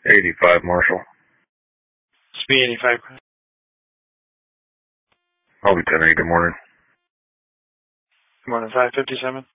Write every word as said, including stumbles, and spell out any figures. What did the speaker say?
eighty-five, Marshall. S P eighty-five. I'll be ten eight, good morning. Good morning, five fifty-seven.